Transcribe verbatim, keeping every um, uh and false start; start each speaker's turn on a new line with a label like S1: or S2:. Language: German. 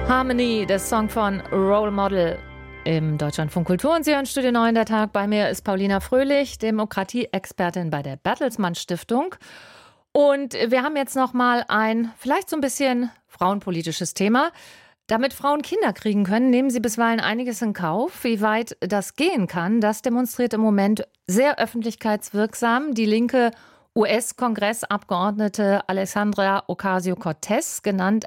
S1: Harmony, der Song von Role Model im Deutschlandfunk Kultur. Und Sie hören Studio neun, der Tag. Bei mir ist Paulina Fröhlich, Demokratie-Expertin bei der Bertelsmann Stiftung. Und wir haben jetzt noch mal ein vielleicht so ein bisschen frauenpolitisches Thema. Damit Frauen Kinder kriegen können, nehmen sie bisweilen einiges in Kauf. Wie weit das gehen kann, das demonstriert im Moment sehr öffentlichkeitswirksam die linke U S-Kongressabgeordnete Alexandria Ocasio-Cortez, genannt